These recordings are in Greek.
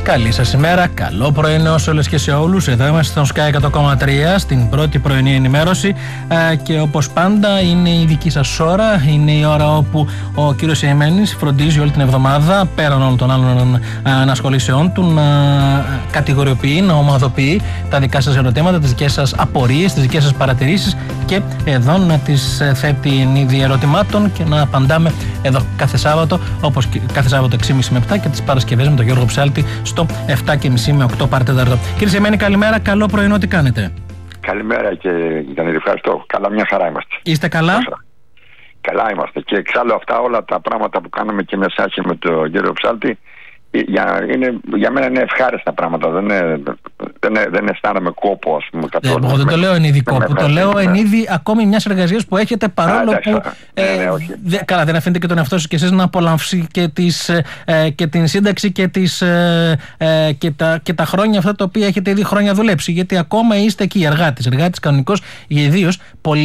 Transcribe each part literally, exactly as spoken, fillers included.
Καλή σας ημέρα, καλό πρωινό σε όλες και σε όλους. Εδώ είμαστε στον Sky εκατό κόμμα τρία στην πρώτη πρωινή ενημέρωση και όπως πάντα είναι η δική σας ώρα. Είναι η ώρα όπου ο κύριος Ιεμένης φροντίζει όλη την εβδομάδα, πέραν όλων των άλλων ανασχολήσεών του, να κατηγοριοποιεί, να ομαδοποιεί τα δικά σας ερωτήματα, τις δικές σας απορίες, τις δικές σας παρατηρήσεις και εδώ να τις θέτει εν είδη ερωτημάτων και να απαντάμε εδώ κάθε Σάββατο, όπως κάθε Σάββατο έξι και μισή με επτά και τις Παρασκευές με τον Γιώργο Ψάλτη στο επτά και μισή με οκτώ παρατέταρτο. Κύριε Σεμένη, καλημέρα, καλό πρωινό, τι κάνετε? Καλημέρα και Γιάννη, ευχαριστώ. Καλά, μια χαρά είμαστε. Είστε καλά? Καλά είμαστε. Και εξάλλου αυτά όλα τα πράγματα που κάναμε και με εσάς και με τον κύριο Ψάλτη, για, είναι, για μένα είναι ευχάριστα πράγματα. Δεν, είναι, δεν, είναι, δεν αισθάνομαι κόπο, ας πούμε. Ε, εγώ δεν το λέω εν είδη κόπο. Το λέω εν είδη ακόμη μιας εργασίας που έχετε, παρόλο Α, που. Ε, ναι, ναι, δε, καλά, δεν αφήνετε και τον εαυτό σας και εσείς να απολαύσει και, τις, ε, και την σύνταξη και, τις, ε, ε, και, τα, και τα χρόνια αυτά τα οποία έχετε ήδη χρόνια δουλέψει. Γιατί ακόμα είστε εκεί εργάτης. Εργάτης κανονικός, ιδίως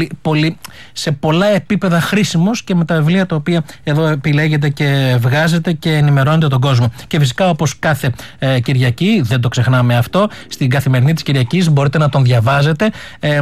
σε πολλά επίπεδα χρήσιμος και με τα βιβλία τα οποία εδώ επιλέγετε και βγάζετε και ενημερώνετε τον κόσμο. Και φυσικά, όπως κάθε ε, Κυριακή, δεν το ξεχνάμε αυτό, στην καθημερινή της Κυριακής μπορείτε να τον διαβάζετε, ε,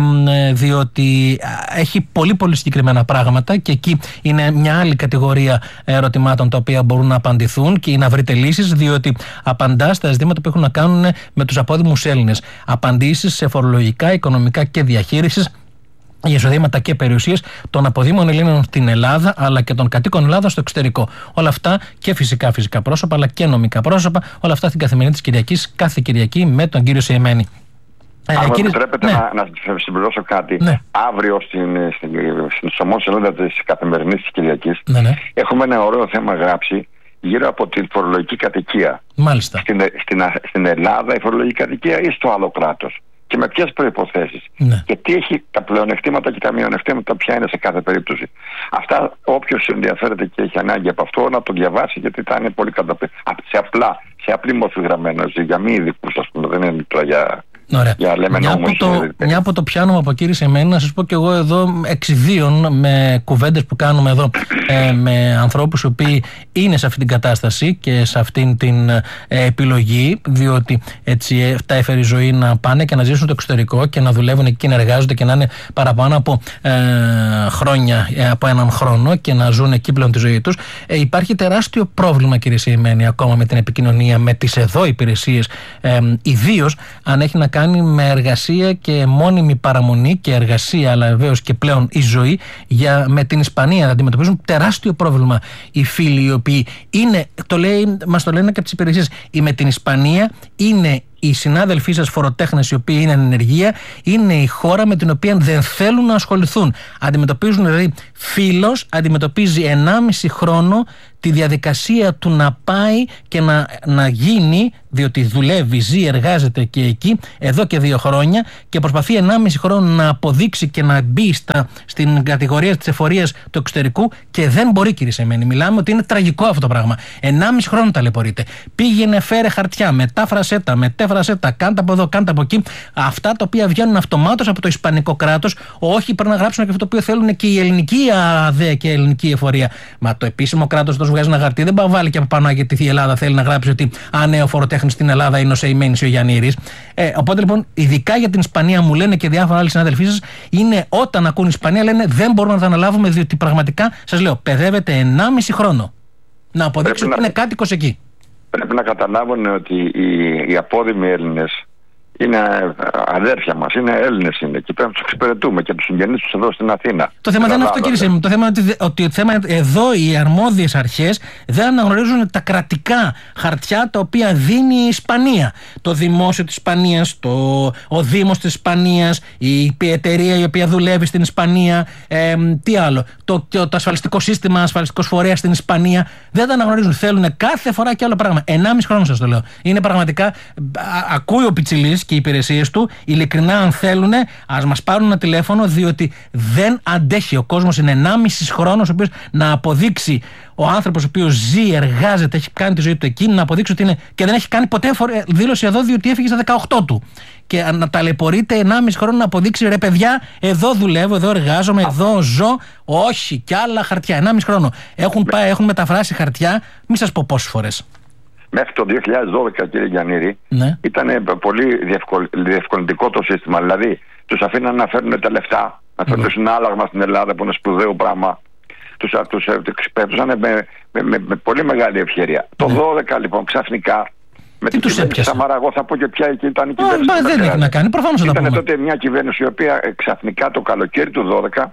διότι έχει πολύ πολύ συγκεκριμένα πράγματα και εκεί είναι μια άλλη κατηγορία ερωτημάτων τα οποία μπορούν να απαντηθούν και να βρείτε λύσεις, διότι απαντά στα ζητήματα που έχουν να κάνουν με τους απόδημους Έλληνες. Απαντήσεις σε φορολογικά, οικονομικά και διαχείρισης για εισοδήματα και περιουσίες των αποδήμων Ελλήνων στην Ελλάδα, αλλά και των κατοίκων Ελλάδα στο εξωτερικό. Όλα αυτά και φυσικά φυσικά πρόσωπα, αλλά και νομικά πρόσωπα, όλα αυτά στην καθημερινή της Κυριακής, κάθε Κυριακή με τον κύριο Σεημένη. Αν μου επιτρέπετε ναι. να, να συμπληρώσω κάτι, ναι. αύριο στην, στην, στην Σωμό σελίδα της καθημερινής της Κυριακής ναι, ναι. έχουμε ένα ωραίο θέμα γράψει γύρω από την φορολογική κατοικία. Μάλιστα. Στην, στην, στην Ελλάδα η φορολογική κατοικία ή στο άλλο κράτος. Και με ποιες προϋποθέσεις. Ναι. Και τι έχει τα πλεονεκτήματα και τα μειονεκτήματα, ποια είναι σε κάθε περίπτωση. Αυτά, όποιος ενδιαφέρεται και έχει ανάγκη από αυτό, να το διαβάσει, γιατί θα είναι πολύ καταπληκτικό. Σε απλά, σε απλή μορφή γραμμένο, για μη ειδικούς, ας πούμε, δεν είναι τώρα για. Ωραία. Για λέμε μια, νόμους, από το, μια από το πιάνουμε από κύριε Σεμένη, να σας πω και εγώ εδώ εξιδίων με κουβέντες που κάνουμε εδώ ε, με ανθρώπους οι οποίοι είναι σε αυτή την κατάσταση και σε αυτήν την ε, επιλογή, διότι έτσι τα έφερε η ζωή να πάνε και να ζήσουν στο εξωτερικό και να δουλεύουν εκεί και να εργάζονται και να είναι παραπάνω από ε, χρόνια, ε, από έναν χρόνο και να ζουν εκεί πλέον τη ζωή τους. Ε, υπάρχει τεράστιο πρόβλημα, κύριε Σεμένη, ακόμα με την επικοινωνία με τις εδώ υπηρεσίες, ε, ιδίως αν έχει να κάνει κάνει με εργασία και μόνιμη παραμονή και εργασία, αλλά βεβαίως και πλέον η ζωή για, με την Ισπανία. Να αντιμετωπίζουν τεράστιο πρόβλημα οι φίλοι οι οποίοι είναι, το λέει, μας το λένε και από τις υπηρεσίες, η με την Ισπανία είναι οι συνάδελφοί σας φοροτέχνες οι οποίοι είναι εν ενεργεία, είναι η χώρα με την οποία δεν θέλουν να ασχοληθούν. Αντιμετωπίζουν, δηλαδή, φίλος αντιμετωπίζει ενάμιση χρόνο τη διαδικασία του να πάει και να, να γίνει, διότι δουλεύει, ζει, εργάζεται και εκεί εδώ και δύο χρόνια και προσπαθεί ενάμιση χρόνο να αποδείξει και να μπει στα, στην κατηγορία της εφορίας του εξωτερικού και δεν μπορεί, κύριε Σεμένη. Μιλάμε ότι είναι τραγικό αυτό το πράγμα. ενάμιση χρόνο ταλαιπωρείται. Πήγαινε, φέρε χαρτιά, μετάφρασέ τα, μετέφρασέ τα, κάντε από εδώ, κάντε από εκεί. Αυτά τα οποία βγαίνουν αυτομάτως από το Ισπανικό κράτος, όχι πρέπει να γράψουν και αυτό το οποίο θέλουν και η ελληνική ΑΔΕ και η ελληνική εφορία. Μα το επίσημο κράτος τόσο βγάζει ένα χαρτί, δεν πάει βάλει και από πάνω γιατί η Ελλάδα θέλει να γράψει ότι αν νέο φοροτέχνη στην Ελλάδα είναι ο Σεημένης ή ο Γιαννήρης. Ε, οπότε λοιπόν, ειδικά για την Ισπανία μου λένε και διάφορα άλλοι συνάδελφοί σας, είναι όταν ακούν Ισπανία λένε δεν μπορούμε να τα αναλάβουμε, διότι πραγματικά σας λέω, παιδεύεται ενάμιση χρόνο να αποδείξει ότι να... είναι κάτοικος εκεί. Πρέπει να καταλάβουν ότι οι, οι απόδημοι Έλληνες είναι αδέρφια μας, είναι Έλληνες είναι και πρέπει να τους εξυπηρετούμε και τους συγγενείς τους εδώ στην Αθήνα. Το θέμα δεν είναι αυτό, κύριε Σεμένη. Το θέμα είναι ότι, ότι το θέμα εδώ οι αρμόδιες αρχές δεν αναγνωρίζουν τα κρατικά χαρτιά τα οποία δίνει η Ισπανία. Το δημόσιο της Ισπανίας, το, ο Δήμος της Ισπανίας, η εταιρεία η οποία δουλεύει στην Ισπανία, ε, τι άλλο, το, το, το ασφαλιστικό σύστημα, ασφαλιστικός φορέας στην Ισπανία. Δεν τα αναγνωρίζουν. Θέλουν κάθε φορά και άλλο πράγμα. Ενάμιση χρόνο σας το λέω. Είναι πραγματικά. Α, ακούει ο Πιτσιλής και οι υπηρεσίες του, ειλικρινά, αν θέλουν, ας μας πάρουν ένα τηλέφωνο, διότι δεν αντέχει. Ο κόσμος είναι ενάμιση χρόνος ο οποίος να αποδείξει, ο άνθρωπος ο οποίος ζει, εργάζεται, έχει κάνει τη ζωή του εκεί, να αποδείξει ότι είναι. Και δεν έχει κάνει ποτέ δήλωση εδώ, διότι έφυγε στα δεκαοκτώ του. Και να ταλαιπωρείται ενάμιση χρόνο να αποδείξει, ρε παιδιά, εδώ δουλεύω, εδώ εργάζομαι, εδώ ζω. Όχι, κι άλλα χαρτιά. ενάμιση χρόνο. Έχουν, πάει, έχουν μεταφράσει χαρτιά, μη σας πω πόσες φορές. μέχρι το δύο χιλιάδες δώδεκα, κύριε Γιαννήρη, ναι. ήταν πολύ διευκολ, διευκολυντικό το σύστημα. Δηλαδή, τους αφήναν να φέρνουν τα λεφτά, να φέρνουν ναι. συνάλλαγμα στην Ελλάδα, που είναι σπουδαίο πράγμα. Τους, τους εξπέφτουσαν με, με, με, με πολύ μεγάλη ευκαιρία. Ναι. Το δώδεκα, λοιπόν, ξαφνικά. Με τι την κυβέρνηση Σαμαρά, εγώ θα πω και ποια ήταν η κυβέρνηση. Α, δεν έχει να κάνει, προφανώς θα τα πούμε. Ήταν τότε μια κυβέρνηση η οποία ξαφνικά το καλοκαίρι του δώδεκα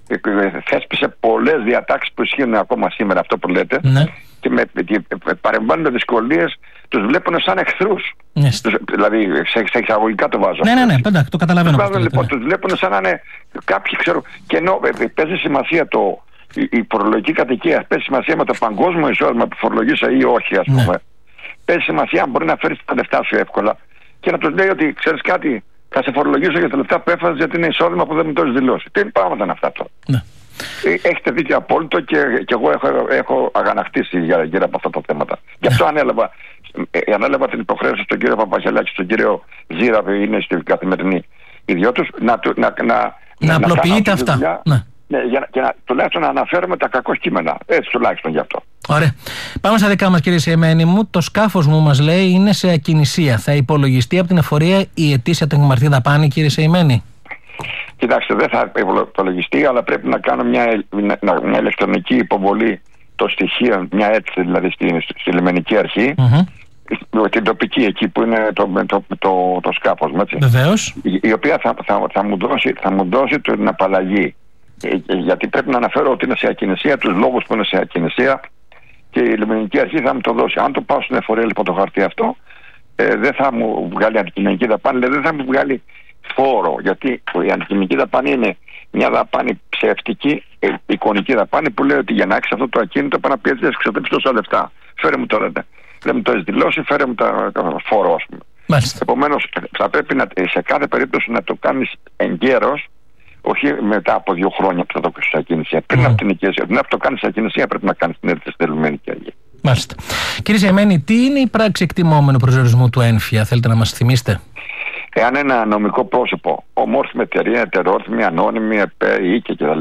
θέσπισε πολλές διατάξεις που ισχύουν ακόμα σήμερα, αυτό που λέτε. Ναι. Και με, με παρεμβάλλονται δυσκολίες, τους βλέπουν σαν εχθρούς. Ναι. Τους, δηλαδή, σε, σε εξαγωγικά το βάζω. Ναι, ναι, ναι, πέντε, το καταλαβαίνω. Τους, λοιπόν, ναι. τους βλέπουν σαν να είναι κάποιοι, ξέρω. Και ενώ παίζει σημασία το, η, η φορολογική κατοικία, παίζει σημασία με το παγκόσμιο εισόδημα που φορολογήσα ή όχι, ας πούμε. Ναι. Παίζει σημασία αν μπορεί να φέρει τα λεφτά σου εύκολα και να τους λέει ότι ξέρεις κάτι, θα σε φορολογήσω για τα λεφτά που έφαζες γιατί είναι εισόδημα που δεν μου το έχεις δηλώσει. Τι πράγματα είναι αυτά τώρα. Ναι. Έχετε δίκιο απόλυτο και, και εγώ έχω, έχω αγανακτήσει γύρω από αυτά τα θέματα. Γι' αυτό ανέλαβα, ανέλαβα την υποχρέωση στον κύριο Παπαγελάκη, στον κύριο Ζήρα, που είναι στην καθημερινή ιδιότητα, να, να, να, να απλοποιείτε αυτά. Δουλειά, ναι. Ναι, για, και να, τουλάχιστον να αναφέρουμε τα κακό κείμενα. Έτσι τουλάχιστον γι' αυτό. Ωραία. Πάμε στα δικά μας, κύριε Σεϊμένη μου. Το σκάφος μου, μας λέει, είναι σε ακινησία. Θα υπολογιστεί από την εφορία η ετήσια τεκμαρτή δαπάνη, κύριε Σεϊμένη? Κοιτάξτε, δεν θα υπολογιστεί, αλλά πρέπει να κάνω μια, μια ηλεκτρονική υποβολή των στοιχείων, μια έτσι δηλαδή στη, στη λιμενική αρχή, mm-hmm. την τοπική εκεί που είναι το, το, το, το, το σκάφος μου, έτσι. Βεβαίως. Η, η οποία θα, θα, θα, μου δώσει, θα μου δώσει την απαλλαγή. Γιατί πρέπει να αναφέρω ότι είναι σε ακινησία, τους λόγους που είναι σε ακινησία, και η λιμενική αρχή θα μου το δώσει. Αν το πάω στην εφορία λοιπόν το χαρτί αυτό, ε, δεν θα μου βγάλει αντικειμενική δαπάνη, δηλαδή δεν θα μου βγάλει φόρο. Γιατί η αντικειμενική δαπάνη είναι μια δαπάνη ψεύτικη, ε, εικονική δαπάνη που λέει ότι για να έχει αυτό το ακίνητο πρέπει να πιέζει να εξοδέψει τόσα λεφτά. Φέρε μου τώρα, δεν μου το έχει δηλώσει, φέρε μου τα, τα φόρο, α πούμε. Επομένως, θα πρέπει να, σε κάθε περίπτωση να το κάνει εγκαίρως. Όχι μετά από δύο χρόνια που θα το κάνει στην ακίνηση. Πριν mm. από την οικία, πριν από το κάνει στην ακίνηση, πρέπει να κάνει την αίτηση στην λιμενική αρχή. Μάλιστα. Κύριε Σεϊμένη, τι είναι η πράξη εκτιμόμενου προσδιορισμού του έμφυα, θέλετε να μας θυμίσετε? Εάν ένα νομικό πρόσωπο, ομόρφημη εταιρεία, ετερόρθημη, ανώνυμη, ΕΠΕ, οίκη κτλ.,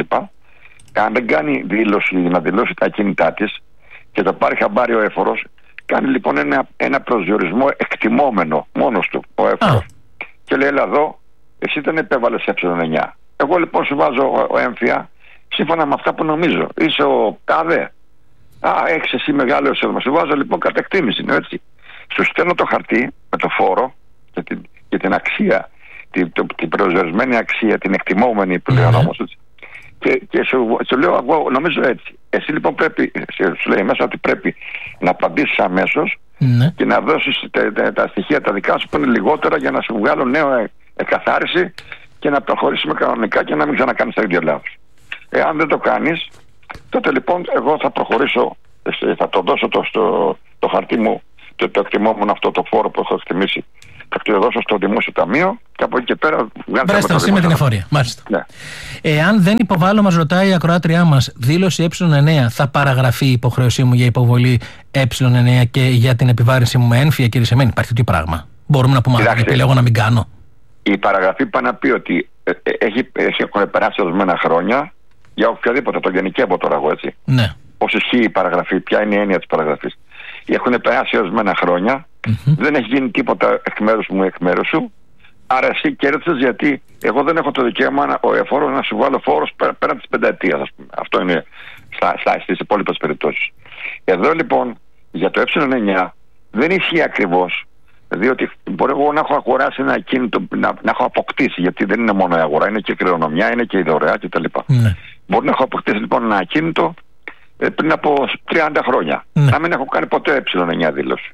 αν δεν κάνει δήλωση να δηλώσει τα ακίνητά τη και το πάρει χαμπάρι ο έφορος, κάνει λοιπόν ένα, ένα προσδιορισμό εκτιμόμενο μόνος του ο έφορος. Ah. Και λέει, έλα εδώ, εσύ δεν επέβαλες ε εννιά. Εγώ λοιπόν σου βάζω ο έμφυα σύμφωνα με αυτά που νομίζω. Είσαι ο τάδε. Α, έχεις εσύ μεγάλο εισόδημα. Σου βάζω λοιπόν κατά εκτίμηση, είναι έτσι. Σου στέλνω το χαρτί με το φόρο και την, και την αξία, την, το, την προσδιορισμένη αξία, την εκτιμόμενη που λέει ο νόμος, έτσι. Και, και σου, σου λέω, εγώ νομίζω έτσι. Εσύ λοιπόν πρέπει, σου λέει μέσα ότι πρέπει να απαντήσεις αμέσως mm-hmm. και να δώσεις τα, τα, τα στοιχεία τα δικά σου που είναι λιγότερα για να σου βγάλω νέο ε, εκαθάριση και να προχωρήσουμε κανονικά και να μην ξανακάνεις τα ίδια λάθος. Εάν δεν το κάνεις, τότε λοιπόν εγώ θα προχωρήσω, θα το δώσω το, στο, το χαρτί μου, το, το εκτιμόμενο αυτό το φόρο που έχω εκτιμήσει, θα το δώσω στο Δημόσιο Ταμείο και από εκεί και πέρα βρέστε εσύ με την εφορία. Μάλιστα. Ναι. Εάν δεν υποβάλλω, μας ρωτάει η ακροάτριά μας, δήλωση ε εννιά, θα παραγραφεί η υποχρέωσή μου για υποβολή ε εννιά και για την επιβάρυνση μου με έμφυα, κύριε Σεϊμένη? Υπάρχει τέτοιο πράγμα? Μπορούμε να πούμε αν επιλέγω να μην κάνω? Η παραγραφή πάει να πει ότι ε, ε, έχει, έχει περάσει ορισμένα χρόνια για οποιαδήποτε, το γενικεύω τώρα εγώ, έτσι. Ναι. Πώς ισχύει η παραγραφή, ποια είναι η έννοια της παραγραφής. Έχουν περάσει ορισμένα χρόνια, mm-hmm. δεν έχει γίνει τίποτα εκ μέρους μου, εκ μέρους σου. Άρα εσύ κέρδισες, γιατί εγώ δεν έχω το δικαίωμα ο εφόρος να σου βάλω φόρος πέρα, πέραν της πενταετίας, ας πούμε. Αυτό είναι στα, στα, στις υπόλοιπες περιπτώσεις. Εδώ λοιπόν για το ε εννιά δεν ισχύει ακριβώς. Διότι μπορεί εγώ να έχω αγοράσει ένα ακίνητο, να, να έχω αποκτήσει, γιατί δεν είναι μόνο η αγορά, είναι και η κληρονομιά, είναι και η δωρεά κτλ. Ναι. Μπορεί να έχω αποκτήσει λοιπόν ένα ακίνητο ε, πριν από τριάντα χρόνια. Ναι. Να μην έχω κάνει ποτέ ε εννιά δήλωση.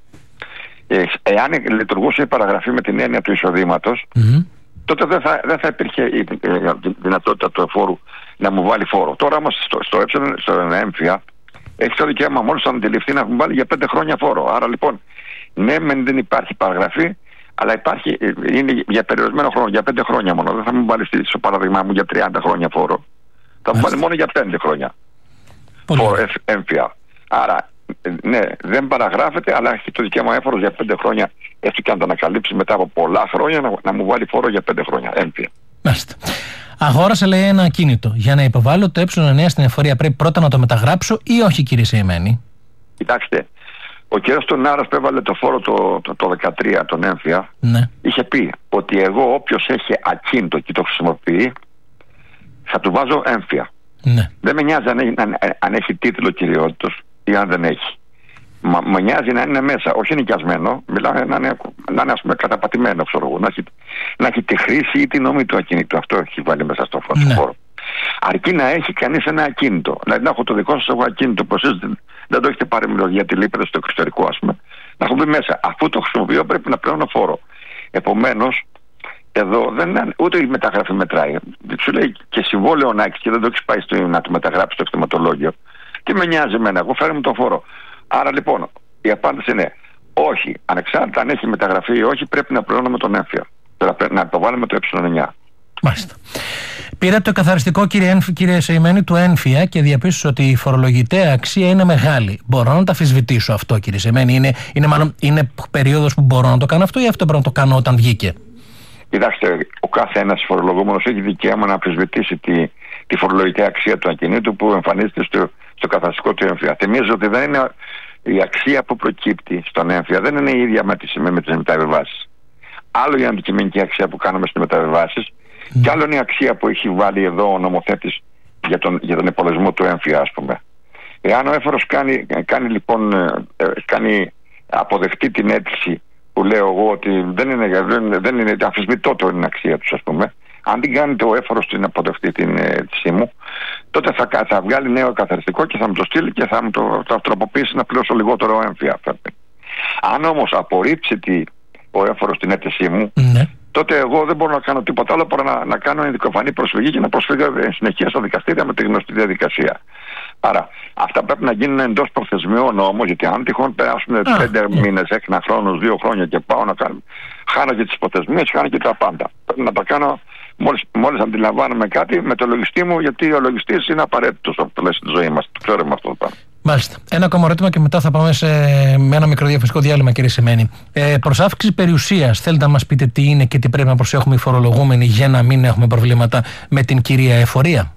Ε, εάν λειτουργούσε η παραγραφή με την έννοια του εισοδήματος, mm-hmm. τότε δεν θα, δεν θα υπήρχε η, η δυνατότητα του εφόρου να μου βάλει φόρο. Τώρα όμως στο, στο, στο, στο έμφυα έχει το δικαίωμα μόλις να αντιληφθεί να μου βάλει για πέντε χρόνια φόρο. Άρα λοιπόν, ναι, μεν δεν υπάρχει παραγραφή, αλλά υπάρχει, είναι για περιορισμένο χρόνο, για πέντε χρόνια μόνο. Δεν θα μου βάλει στο παράδειγμα μου για τριάντα χρόνια φόρο. Θα μου βάλει μόνο για πέντε χρόνια φόρο έμφυα. Άρα, ναι, δεν παραγράφεται, αλλά έχει το δικαίωμα έφορος για πέντε χρόνια, έστω και αν το ανακαλύψει μετά από πολλά χρόνια, να, να μου βάλει φόρο για πέντε χρόνια έμφυα. Μάλιστα. Αγόρασα, λέει, ένα ακίνητο. Για να υποβάλω το ε εννιά στην εφορία, πρέπει πρώτα να το μεταγράψω ή όχι, κύριε Σεϊμένη? Κοιτάξτε, Ο κ. Στονάρας που έβαλε το φόρο το, το, το δεκατρία, τον έμφυα, ναι. είχε πει ότι εγώ όποιος έχει ακίνητο και το χρησιμοποιεί, θα του βάζω έμφυα. Ναι. Δεν με νοιάζει αν έχει, αν, αν έχει τίτλο κυριότητος ή αν δεν έχει. Μα με νοιάζει να είναι μέσα, όχι νοικιασμένο, μιλάμε να είναι, να είναι ας πούμε καταπατημένο, ξέρω εγώ, να έχει, να έχει τη χρήση ή τη νόμη του ακίνητου. Αυτό έχει βάλει μέσα στο φόρο. Ναι. Αρκεί να έχει κανείς ένα ακίνητο. Δηλαδή να έχω το δικό σας εγώ ακίνητο που εσείς δεν, δεν το έχετε πάρει γιατί λείπετε στο εξωτερικό, ας πούμε. Να έχω μπει μέσα. Αφού το χρησιμοποιώ πρέπει να πληρώνω φόρο. Επομένως, εδώ δεν είναι, ούτε η μεταγραφή μετράει. Σου λέει και συμβόλαιο να έχεις και δεν το έχεις πάει στο, να το μεταγράψεις στο εκτιματολόγιο. Τι με νοιάζει εμένα, εγώ φέρω μου το φόρο. Άρα λοιπόν η απάντηση είναι όχι. Ανεξάρτητα αν έχει μεταγραφεί ή όχι, πρέπει να πληρώνουμε τον έμφυα. Να το βάλουμε το ε εννιά. Μάλιστα. Πήρα το καθαριστικό, κύριε, κύριε Σεϊμένη, του έμφυα και διαπίστωσα ότι η φορολογητέα αξία είναι μεγάλη. Μπορώ να το αμφισβητήσω αυτό, κύριε Σεϊμένη? Είναι, είναι, μάλλον, είναι περίοδος που μπορώ να το κάνω αυτό ή αυτό πρέπει να το κάνω όταν βγήκε? Κοιτάξτε, ο κάθε ένας φορολογούμενος έχει δικαίωμα να αμφισβητήσει τη, τη φορολογητέα αξία του ακινήτου που εμφανίζεται στο, στο καθαριστικό του έμφυα. Θυμίζω ότι δεν είναι η αξία που προκύπτει στον έμφυα, δεν είναι η ίδια με τις, με τις μεταβιβάσεις. Άλλο η αντικειμενική αξία που κάνουμε στις μεταβιβάσεις, mm. και άλλο είναι η αξία που έχει βάλει εδώ ο νομοθέτης για τον, για τον υπολογισμό του έμφυα, ας πούμε. Εάν ο έφορος κάνει, κάνει λοιπόν κάνει αποδεχτεί την αίτηση που λέω εγώ ότι δεν είναι, δεν, δεν είναι αμφισβητώ το είναι αξία τους, ας πούμε, αν την κάνει ο έφορος την αποδεχτεί την αίτησή μου, τότε θα, θα βγάλει νέο καθαριστικό και θα μου το στείλει και θα μου το θα τροποποιήσει να πληρώσω λιγότερο έμφυα. Αν όμως απορρίψει τη, ο έφορος την αίτησή μου, ναι. τότε εγώ δεν μπορώ να κάνω τίποτα άλλο παρά να, να κάνω ενδικοφανή προσφυγή και να προσφύγω συνεχεία στα δικαστήρια με τη γνωστή διαδικασία. Άρα αυτά πρέπει να γίνουν εντός προθεσμιών όμως, γιατί αν τυχόν περάσουν πέντε yeah. μήνες, έξι χρόνους, δύο χρόνια και πάω να κάνω, χάνω και τις προθεσμίες, χάνω και τα πάντα. Πρέπει να τα κάνω μόλις, μόλις αντιλαμβάνομαι κάτι με το λογιστή μου, γιατί ο λογιστής είναι απαραίτητος από το λες τη ζωή μας. Το ξέρουμε αυτό το πράγμα. Μάλιστα. Ένα ακόμα ερώτημα και μετά θα πάμε σε, με ένα μικρό διαφορετικό διάλειμμα, κύριε Σεϊμένη. Ε, προς αύξηση περιουσίας, θέλετε να μας πείτε τι είναι και τι πρέπει να προσέχουμε οι φορολογούμενοι για να μην έχουμε προβλήματα με την κυρία εφορία?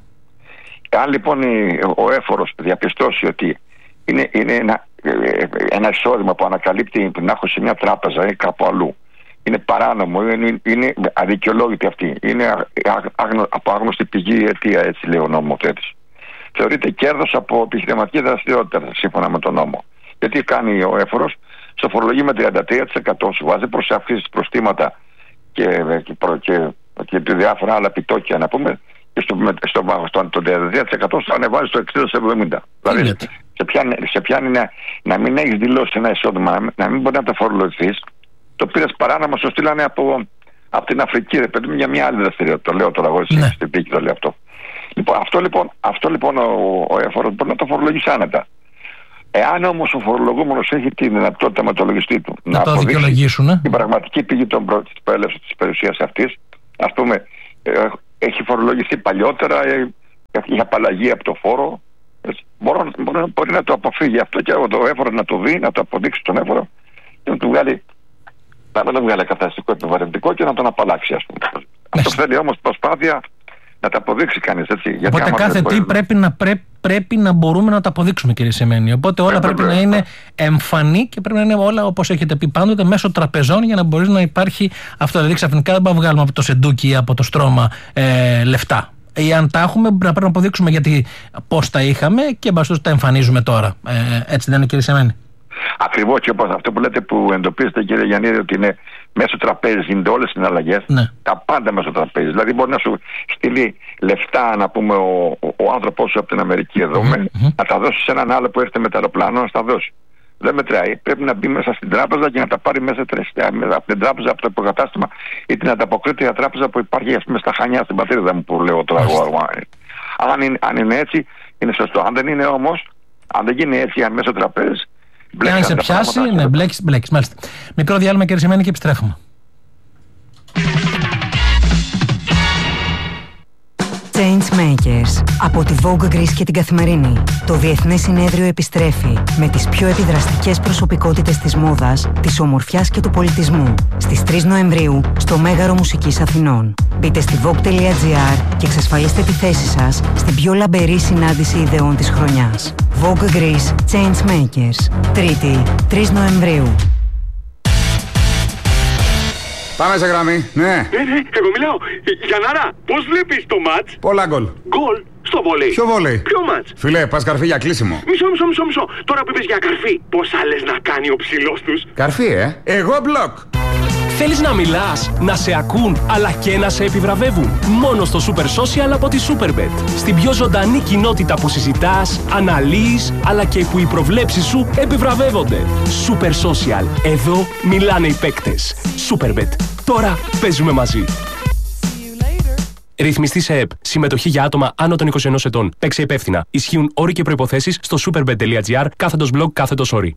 Αν λοιπόν ο έφορος διαπιστώσει ότι είναι, είναι ένα, ένα εισόδημα που ανακαλύπτει να έχω σε μια τράπεζα ή κάπου αλλού, είναι παράνομο, είναι, είναι αδικαιολόγητη αυτή, είναι άγνω, από άγνωστη πηγή αιτία, έτσι λέει ο νομοθέτης, θεωρείται κέρδος από επιχειρηματική δραστηριότητα σύμφωνα με τον νόμο. Γιατί κάνει ο έφορος? Στο φορολογεί με τριάντα τρία τοις εκατό, σου βάζει προς αυξήσεις, προστήματα και, και, και, και, και διάφορα άλλα επιτόκια, να πούμε, και στο, στο, στο, το τριάντα τρία τοις εκατό στο ανεβάζει στο εξήντα τοις εβδομήντα. Δηλαδή, σε πιάνει, σε πιάνει να, να μην έχεις δηλώσει ένα εισόδημα, να, να μην μπορεί να το φορολογηθείς. Το πήρες παράνομα, σου στείλανε από, από την Αφρική, ρε παιδί μου, για μια άλλη δραστηριότητα. Το λέω τώρα εγώ, ναι. στην πίκη το λέω αυτό. Λοιπόν, αυτό λοιπόν, αυτό λοιπόν ο, ο έφορος μπορεί να το φορολογήσει άνετα. Εάν όμως ο φορολογούμενος έχει τη δυνατότητα με το λογιστή του να, να το δικαιολογήσουν, ε? την πραγματική πηγή των προ, της προέλευσης της περιουσίας αυτής, ας πούμε, ε, έχει φορολογηθεί παλιότερα, ε, έχει απαλλαγή από το φόρο, ε, μπορεί, μπορεί, μπορεί να το αποφύγει αυτό και ο έφορος να το δει, να το αποδείξει τον έφορο και να του βγάλει, να μην το βγάλει καταστατικό επιβαρυντικό και να τον απαλλάξει, ας πούμε. Ναι. Αυτό θέλει όμως προσπάθεια να τα αποδείξει κανείς, έτσι. Γιατί οπότε κάθε τι πρέπει να, πρέ, πρέπει να μπορούμε να τα αποδείξουμε, κύριε Σεϊμένη. Οπότε όλα πρέπει, πρέπει να είναι εμφανή και πρέπει να είναι όλα, όπως έχετε πει πάντοτε, μέσω τραπεζών για να μπορεί να υπάρχει αυτό. Δηλαδή ξαφνικά δεν πάμε να βγάλουμε από το σεντούκι ή από το στρώμα ε, λεφτά. Ή αν τα έχουμε, να πρέπει να αποδείξουμε γιατί πώς τα είχαμε και μπαστούς τα εμφανίζουμε τώρα. Ε, έτσι δεν είναι, κύριε Σεϊμένη? Ακριβώς, και όπως αυτό που λέτε, που εντοπίζετε, κύριε Γιαννίδη, ότι είναι μέσω τραπέζι, γίνονται όλες οι συναλλαγές. Ναι. Τα πάντα μέσω τραπέζι. Δηλαδή, μπορεί να σου στείλει λεφτά, να πούμε, ο, ο, ο άνθρωπός σου από την Αμερική εδώ, mm-hmm. με, να τα δώσει σε έναν άλλο που έρχεται με το αεροπλάνο, να τα δώσει. Δεν μετράει. Πρέπει να μπει μέσα στην τράπεζα και να τα πάρει μέσα από την τράπεζα, από το υποκατάστημα ή την ανταποκρίτρια τράπεζα που υπάρχει, ας πούμε, στα Χανιά, στην πατρίδα μου που λέω τώρα. Αν είναι, αν είναι έτσι, είναι σωστό. Αν δεν είναι όμως, αν δεν γίνει έτσι, αν μέσω τραπέζι. Αν σε πιάσει, ναι, μπλέκεις, μπλέκεις, μάλιστα. Μικρό διάλειμμα, κύριε Σεϊμένη, και επιστρέφουμε. Changemakers από τη Vogue Greece και την Καθημερινή. Το Διεθνές Συνέδριο επιστρέφει με τις πιο επιδραστικές προσωπικότητες της μόδας, της ομορφιάς και του πολιτισμού στις τρεις Νοεμβρίου στο Μέγαρο Μουσικής Αθηνών. Μπείτε στη vogue τελεία gr και εξασφαλίστε τη θέση σας στην πιο λαμπερή συνάντηση ιδεών της χρονιάς. Vogue Greece Changemakers. Τρίτη, τρεις Νοεμβρίου. Πάμε σε γραμμή, ναι. Ναι, ναι, εγώ μιλάω. Γιαννάρα, πώς βλέπεις το μάτς? Πολλά γκολ. Γκολ στο βόλεϊ. Ποιο βόλεϊ? Ποιο μάτς? Φιλέ, πας καρφί για κλείσιμο. Μισό, μισό, μισό, μισό. Τώρα που είπες για καρφί, πόσα λες να κάνει ο ψηλός τους? Καρφί, ε. Εγώ μπλοκ. Θέλεις να μιλάς, να σε ακούν, αλλά και να σε επιβραβεύουν? Μόνο στο Super Social από τη Superbet. Στην πιο ζωντανή κοινότητα που συζητάς, αναλύεις, αλλά και που οι προβλέψεις σου επιβραβεύονται. Super Social. Εδώ μιλάνε οι παίκτες. Superbet. Τώρα παίζουμε μαζί. Ρυθμιστή σε ΕΠ. Συμμετοχή για άτομα άνω των είκοσι ενός ετών. Παίξε υπεύθυνα. Ισχύουν όροι και προϋποθέσεις στο superbet τελεία gr κάθετος blog κάθετος όροι.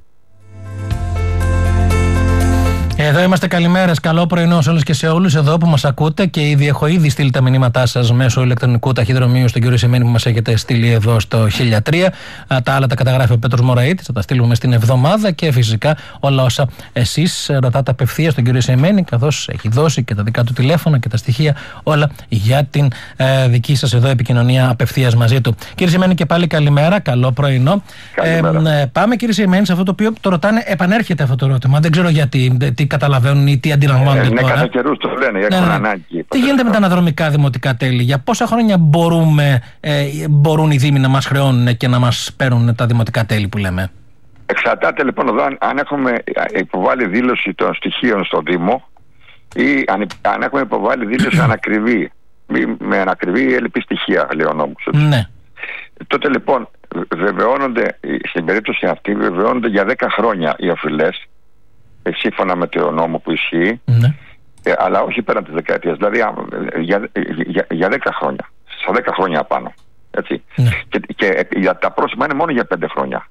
Εδώ είμαστε, καλημέρες, καλό πρωινό σε όλους και σε όλους εδώ που μας ακούτε και ήδη έχω ήδη στείλει τα μηνύματά σας μέσω ηλεκτρονικού ταχυδρομείου στον κύριο Σεμένη που μας έχετε στείλει εδώ στο χίλια τρία. Τα άλλα τα καταγράφει ο Πέτρος Μωραΐτης, θα τα στείλουμε στην εβδομάδα και φυσικά όλα όσα εσείς ρωτάτε απευθείας στον κύριο Σεμένη, καθώς έχει δώσει και τα δικά του τηλέφωνα και τα στοιχεία όλα για την ε, δική σας εδώ επικοινωνία απευθείας μαζί του. Κύριε Σεμένη, και πάλι καλημέρα, καλό πρωινό. Ε, ε, πάμε κύριε Σεμένη σε αυτό το οποίο το ρωτάνε, επανέρχεται αυτό το ερώτημα. Δεν ξέρω γιατί, τι καταλαβαίνουν ή τι αντιλαμβάνονται. Ε, ναι, τώρα. κατά καιρούς το λένε, για ναι, ναι. ανάγκη. Τι γίνεται με τα αναδρομικά δημοτικά τέλη, για πόσα χρόνια μπορούμε, ε, μπορούν οι δήμοι να μας χρεώνουν και να μας παίρνουν τα δημοτικά τέλη που λέμε? Εξαρτάται λοιπόν εδώ αν, αν έχουμε υποβάλει δήλωση των στοιχείων στο Δήμο ή αν, αν έχουμε υποβάλει δήλωση ανακριβή, με ανακριβή έλλειπη στοιχεία, λέει ο νόμος. Ναι. Τότε λοιπόν βεβαιώνονται, στην περίπτωση αυτή βεβαιώνονται για δέκα χρόνια οι οφειλές, σύμφωνα με το νόμο που ισχύει, ναι. ε, αλλά όχι πέραν της δεκαετίας, δηλαδή για, για, για δέκα χρόνια, στα δέκα χρόνια απάνω. Έτσι. Ναι. Και, και για τα πρόσημα είναι μόνο για πέντε χρόνια.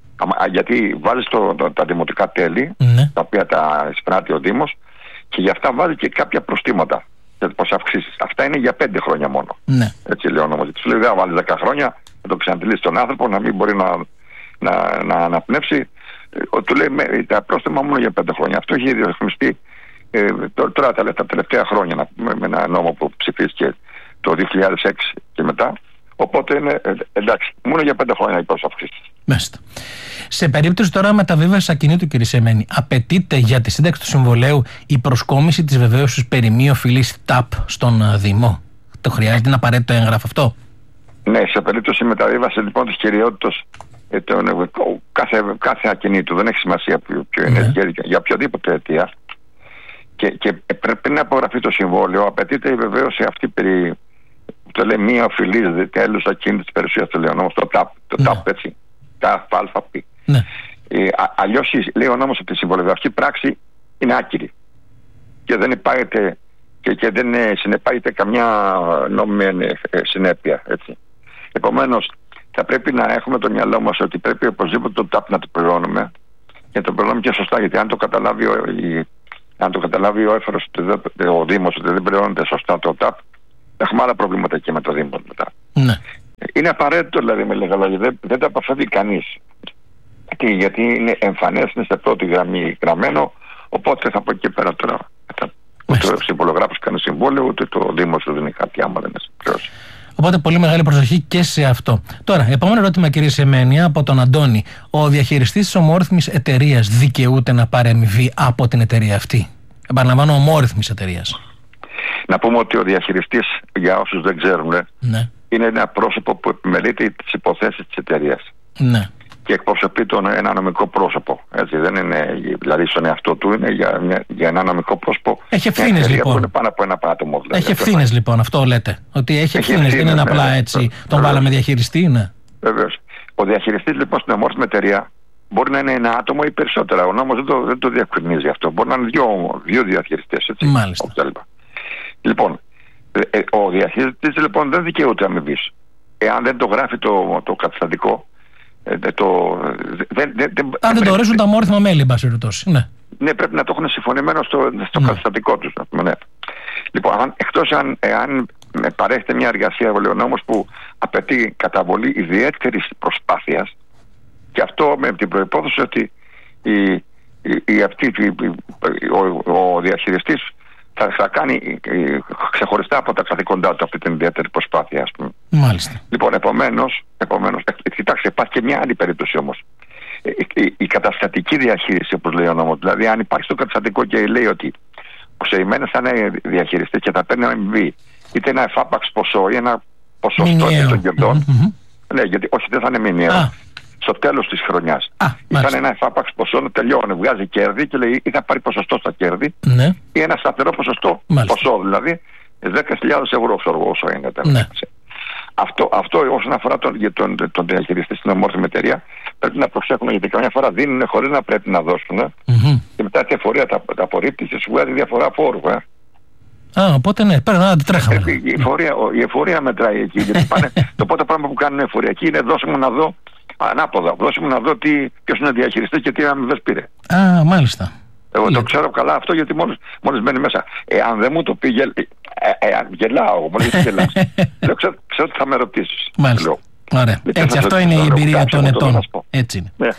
Γιατί βάζεις το, το, τα δημοτικά τέλη, ναι. τα οποία τα εισπράττει ο Δήμος, και για αυτά βάζει και κάποια προστήματα. Για πώς αυξήσεις. Αυτά είναι για πέντε χρόνια μόνο. Ναι. Έτσι λέει ο νόμος. Του λέει δεν βάλεις δέκα χρόνια, να το ξανατελείς τον άνθρωπο, να μην μπορεί να, να, να αναπνεύσει. Του λέει με, τα πρόστιμα μόνο για πέντε χρόνια. Αυτό έχει ρυθμιστεί ε, τώρα τα, τα τελευταία χρόνια να πούμε, με ένα νόμο που ψηφίστηκε το δύο χιλιάδες έξι και μετά. Οπότε είναι ε, εντάξει, μόνο για πέντε χρόνια υπάρχει αυξήσεις. Μάλιστα. Σε περίπτωση τώρα μεταβίβασης ακινήτου, κύριε Σεμένη, απαιτείται για τη σύνταξη του συμβολέου η προσκόμιση της βεβαίωσης περί μη οφειλής ΤΑΠ στον Δήμο? Το χρειάζεται, είναι απαραίτητο έγγραφο αυτό? Ναι, σε περίπτωση μεταβίβασης λοιπόν της κυριότητας ε, τον, κάθε, κάθε ακινήτου, δεν έχει σημασία ποιο, ποιο είναι, ναι. για, για οποιοδήποτε αιτία, και, και πρέπει να απογραφεί το συμβόλαιο, απαιτείται η βεβαίωση αυτή περί, το λέει μία οφειλής τέλους ακίνητου της περιουσίας, το λέει ο νόμος, το ΤΑΠ, το ναι. ΤΑΠ έτσι, τα ΑΠ. Ναι. Ε, αλλιώς λέει ο νόμος ότι η συμβολευαστική πράξη είναι άκυρη και δεν υπάγεται και, και δεν συνεπάγεται καμιά νόμιμη συνέπεια, έτσι. Επομένως, θα πρέπει να έχουμε το μυαλό μας ότι πρέπει οπωσδήποτε το ΤΑΠ να το πληρώνουμε και να το πληρώνουμε και σωστά, γιατί αν το καταλάβει ο, η, αν το καταλάβει ο έφερος, ο Δήμος, ότι δεν πληρώνεται σωστά το ΤΑΠ, έχουμε άλλα προβλήματα και με το Δήμο μετά. Ναι. Είναι απαραίτητο δηλαδή, με λίγα λόγια, δεν, δεν τα αποφεύγει κανείς. Γιατί, γιατί είναι εμφανές, είναι σε πρώτη γραμμή γραμμένο, οπότε θα πω εκεί πέρα τώρα. Ούτε ο συμβολογράφος κάνει συμβόλαιο, ούτε το Δήμο σου δίνει κάτι άμα δεν είναι πληρώσει. Οπότε πολύ μεγάλη προσοχή και σε αυτό. Τώρα, επόμενο ερώτημα, κύριε Σεμένη, από τον Αντώνη. Ο διαχειριστής της ομόρυθμης εταιρείας δικαιούται να πάρει αμοιβή από την εταιρεία αυτή? Επαναλαμβάνω, ομόρυθμης εταιρείας. Να πούμε ότι ο διαχειριστής, για όσους δεν ξέρουν, ναι. είναι ένα πρόσωπο που επιμελείται τις υποθέσεις της εταιρείας. Ναι. Και εκπροσωπεί τον, ένα νομικό πρόσωπο. Έτσι, δεν είναι δηλαδή στον εαυτό του, είναι για, μια, για ένα νομικό πρόσωπο. Έχει ευθύνες λοιπόν. Που είναι πάνω από ένα άτομο. Δηλαδή, έχει ευθύνες λοιπόν, αυτό λέτε. Ότι έχει ευθύνες, δεν είναι απλά ναι, έτσι. Ναι, τον βεβαίως. Βάλαμε διαχειριστή, ναι. Βεβαίως. Ο διαχειριστής λοιπόν στην ομόρυθμη εταιρεία μπορεί να είναι ένα άτομο ή περισσότερα. Ο νόμος δεν το, δεν το διευκρινίζει αυτό. Μπορεί να είναι δύο, δύο διαχειριστές. Έτσι, μάλιστα. Λοιπόν, ε, ο διαχειριστής λοιπόν δεν δικαιούται αμοιβής. Εάν δεν το γράφει το, το καταστατικό. Ε, το, δεν, δεν, δεν, Αν δεν το ορίζουν τα ομόρυθμα μέλη, εν πάση περιπτώσει. Ναι. ναι, πρέπει να το έχουν συμφωνημένο στο, στο ναι. καταστατικό τους. Ναι. Λοιπόν, αν, εκτός αν, αν παρέχεται μια εργασία, λέει ο νόμος, που απαιτεί καταβολή ιδιαίτερης προσπάθειας, και αυτό με την προϋπόθεση ότι η, η, η, αυτή, η, ο, ο διαχειριστής θα, θα κάνει ε, ξεχωριστά από τα καθήκοντά του αυτή την ιδιαίτερη προσπάθεια, ας πούμε. Μάλιστα. Λοιπόν, επομένως, επομένως ε, κοιτάξτε, υπάρχει και μια άλλη περίπτωση όμως. Ε, η, η καταστατική διαχείριση, όπως λέει ο νόμος. Δηλαδή, αν υπάρχει στο καταστατικό και λέει ότι ο Σεημένος θα είναι διαχειριστής και θα παίρνει ένα εμβί, είτε ένα εφάπαξ ποσό ή ένα ποσοστό των κερδών. Mm-hmm. Ναι, γιατί όχι, δεν θα είναι μηνιαίο. Ah. Στο τέλος της χρονιάς. Ah, ήταν ένα εφάπαξ ποσό να τελειώνει, βγάζει κέρδη και λέει ή θα πάρει ποσοστό στα κέρδη, ναι, ή ένα σταθερό ποσοστό. Μάλιστα. Ποσό, δηλαδή δέκα χιλιάδες ευρώ, ξέρω όσο είναι. Ναι. Αυτό, αυτό όσον αφορά τον, τον, τον διαχειριστή στην ομόρφημη εταιρεία, πρέπει να προσέχουν, γιατί καμιά φορά δίνουν χωρίς να πρέπει να δώσουν. Mm-hmm. Και μετά η εφορία τα, τα απορρίπτει και σου βγάζει διαφορά φόρου. Ε. Α, οπότε ναι, πέρα να αντιτρέχαμε. Η, η, εφορία, η εφορία μετράει εκεί. Γιατί πάνε, το πρώτο πράγμα που κάνουν οι εφοριακοί είναι δώσε μου να δω ανάποδα. Δώσε μου να δω ποιος είναι διαχειριστής και τι αμοιβές πήρε. Α, μάλιστα. Εγώ yeah. το ξέρω καλά αυτό, γιατί μόλις, μόλις μπαίνει μέσα. Εάν δεν μου το πει, γελ, ε, ε, ε, γελάω. Μόλις γελάς. Λέω, ξέρω, ξέρω ότι θα με ρωτήσεις. Μάλιστα. Ωραία. Έτσι, αυτό είναι η εμπειρία των ετών. Έτσι είναι.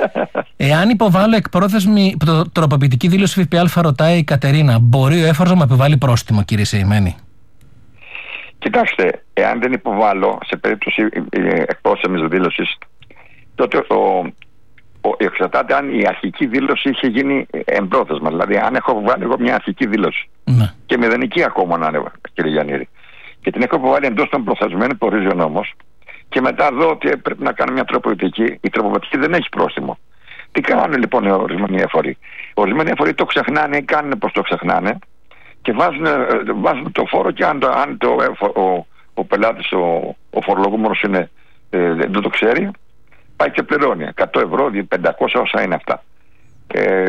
Εάν υποβάλλω εκπρόθεσμη τροποποιητική δήλωση ΦΠΑ, ρωτάει η Κατερίνα, μπορεί ο έφορος να με επιβάλλει πρόστιμο, κύριε Σεημένη? Κοιτάξτε, εάν δεν υποβάλλω σε περίπτωση εκπρόθεσμης δήλωσης, τότε ο, ο, εξαρτάται αν η αρχική δήλωση είχε γίνει εμπρόθεσμα. Δηλαδή, αν έχω βάλει εγώ μια αρχική δήλωση ναι. και μηδενική ακόμα να είναι, κύριε Γιαννήρη, και την έχω υποβάλει εντός των προθεσμένων που ορίζει ο νόμος, και μετά δω ότι πρέπει να κάνω μια τροποποιητική, η τροποποιητική δεν έχει πρόστιμο. Τι κάνουν λοιπόν οι ορισμένοι έφοροι? Ορισμένοι έφοροι το ξεχνάνε ή κάνουν πως το ξεχνάνε και βάζουν, βάζουν το φόρο, και αν το, αν το ο, ο πελάτης, ο, ο φορολογούμενος είναι, ε, δεν το ξέρει, πάει και πληρώνει εκατό ευρώ, πεντακόσια, όσα είναι αυτά. Ε,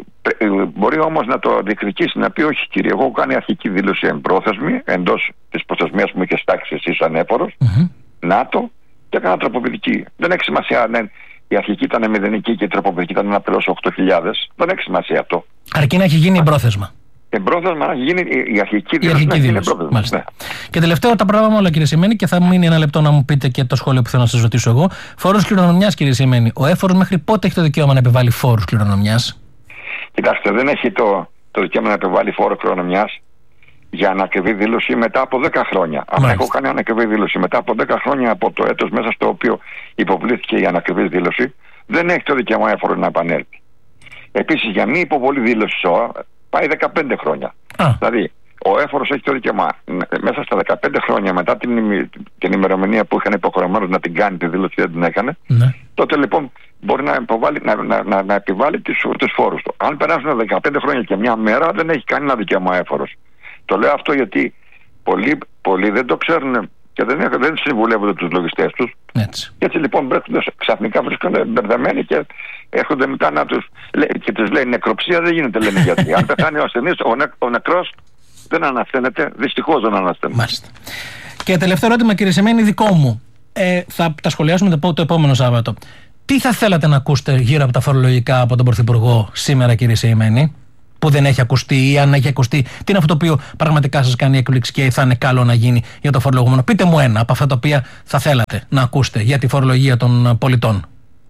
μπορεί όμως να το διεκδικήσει, να πει όχι κύριε, εγώ έχω κάνει αρχική δήλωση εμπρόθεσμη εντός της προθεσμίας που μου είχε τάξει εσείς ανέφορος. Mm-hmm. Να το, και έκανα τροποποιητική. Δεν έχει σημασία αν η αρχική ήταν μηδενική και η τροποποιητική ήταν να πληρώσω οκτώ χιλιάδες. Δεν έχει σημασία αυτό. Αρκεί να έχει γίνει εμπρόθεσμα. Εμπρόθεσμα να έχει γίνει η αρχική δήλωση. Η αρχική δήλωση. Μάλιστα. Ναι. Και τελευταίο τα πράγματα όλα, κύριε Σεημένη, και θα μείνει ένα λεπτό να μου πείτε και το σχόλιο που θέλω να σας ρωτήσω εγώ. Φόρος κληρονομιάς, κύριε Σεημένη. Ο έφορος μέχρι πότε έχει το δικαίωμα να επιβάλλει φόρους κληρονομιάς? Κοιτάξτε, δεν έχει το, το δικαίωμα να επιβάλλει φόρο κληρονομιάς για ανακριβή δήλωση μετά από δέκα χρόνια. Αν έχω κάνει ανακριβή δήλωση μετά από δέκα χρόνια από το έτος μέσα στο οποίο υποβλήθηκε η ανακριβή δήλωση, δεν έχει το δικαίωμα έφορο να επανέλθει. Επίσης, για μη υποβολή δήλωση ΣΟΑ πάει δεκαπέντε χρόνια. Α. Δηλαδή, ο έφορος έχει το δικαίωμα μέσα στα δεκαπέντε χρόνια μετά την, την ημερομηνία που είχαν υποχρεωμένος να την κάνει τη δήλωση και δεν την έκανε, ναι. τότε λοιπόν μπορεί να, υποβάλει, να, να, να, να επιβάλλει τις, τους φόρους του. Αν περάσουν δεκαπέντε χρόνια και μια μέρα, δεν έχει κανένα δικαίωμα έφορος. Το λέω αυτό γιατί πολλοί, πολλοί δεν το ξέρουν και δεν, δεν συμβουλεύονται τους λογιστές τους. Έτσι. Και έτσι λοιπόν βρέθονται, ξαφνικά βρίσκονται μπερδεμένοι και έρχονται μετά να τους και τους λέει νεκροψία δεν γίνεται, λένε γιατί. Αν πεθάνει ο ασθενής, ο, νε, ο νεκρός δεν ανασθένεται, δυστυχώς δεν ανασθένεται. Μάλιστα. Και τελευταίο ερώτημα, κύριε Σεημένη, δικό μου. Ε, θα τα σχολιάσουμε το, το επόμενο Σάββατο. Τι θα θέλατε να ακούσετε γύρω από τα φορολογικά από τον Πρωθυπουργό σήμερα, κύριε Σεημένη, που δεν έχει ακουστεί, ή αν έχει ακουστεί, τι είναι αυτό το οποίο πραγματικά σας κάνει έκπληξη και θα είναι καλό να γίνει για το φορολογούμενο? Πείτε μου ένα από αυτά τα οποία θα θέλατε να ακούσετε για τη φορολογία των πολιτών.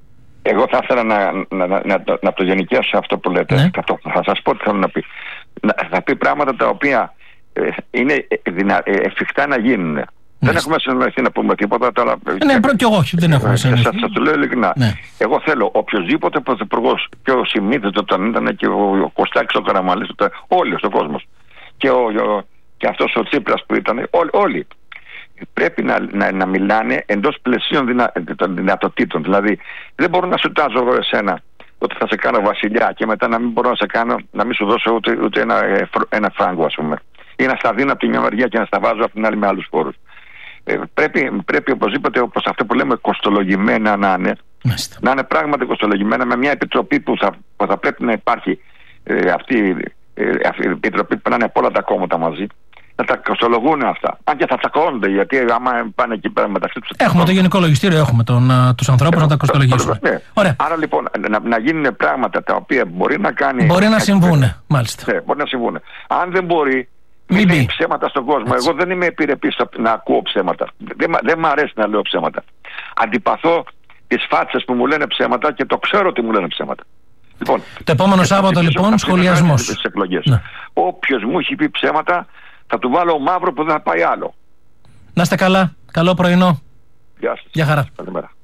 Εγώ θα ήθελα να, να, να, να, να το γενικιάσω αυτό που λέτε. Ναι. Θα, θα σας πω τι θέλω να πει. Να, θα πει πράγματα τα οποία ε, είναι δυνα, ε, εφικτά να γίνουν. Ναι. Δεν έχουμε συνεννοηθεί να πούμε τίποτα τώρα. Ναι, πρώτο και εγώ όχι, δεν έχουμε συνεννοηθεί. Σας το λέω ειλικρινά. Ναι. Εγώ θέλω οποιοδήποτε πρωθυπουργός, και ο Σιμίτης όταν ήταν και ο Κωστάκης ο Καραμανλής, όλοι στον κόσμο. Και, ο, και αυτός ο Τσίπρας που ήταν, όλοι. όλοι. Πρέπει να, να, να μιλάνε εντός πλαισίων δυνα, των δυνατοτήτων. Δηλαδή, δεν μπορώ να σου τάζω εγώ εσένα ότι θα σε κάνω βασιλιά και μετά να μην μπορώ να σε κάνω, να μην σου δώσω ούτε, ούτε ένα, ένα φράγκο, ας πούμε. Ή να στα δίνω από τη μια μεριά και να στα βάζω από την άλλη με άλλους φόρους. Ε, πρέπει, πρέπει οπωσδήποτε, όπως αυτό που λέμε, κοστολογημένα να είναι. Μάλιστα. Να είναι πράγματι κοστολογημένα με μια επιτροπή που θα, που θα πρέπει να υπάρχει ε, αυτή, ε, αυτή η επιτροπή που να είναι από όλα τα κόμματα μαζί. Να τα κοστολογούν αυτά. Αν και θα τσακώνονται, γιατί άμα πάνε εκεί πέρα μεταξύ τους. Έχουμε το Γενικό Λογιστήριο, έχουμε τον, τους ανθρώπους να τα κοστολογήσουν. Ναι. Ωραία. Άρα λοιπόν να, να γίνουν πράγματα τα οποία μπορεί να κάνει. Μπορεί να συμβούν, μάλιστα. Ναι, μπορεί να συμβούν. Αν δεν μπορεί. Μην λέει ψέματα στον κόσμο. Έτσι. Εγώ δεν είμαι επιρρεπής να ακούω ψέματα. Δεν, δεν μ' αρέσει να λέω ψέματα. Αντιπαθώ τις φάτσες που μου λένε ψέματα και το ξέρω ότι μου λένε ψέματα. Λοιπόν, το επόμενο Σάββατο λοιπόν σχολιασμός. Ναι. Όποιος μου έχει πει ψέματα θα του βάλω μαύρο που δεν θα πάει άλλο. Να είστε καλά. Καλό πρωινό. Γεια σας. Γεια χαρά. Καλημέρα.